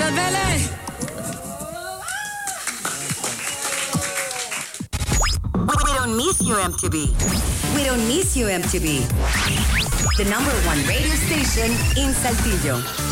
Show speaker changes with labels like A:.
A: Vélez.
B: We don't miss you, MTV. We don't miss you, MTV. The #1 radio station in Saltillo.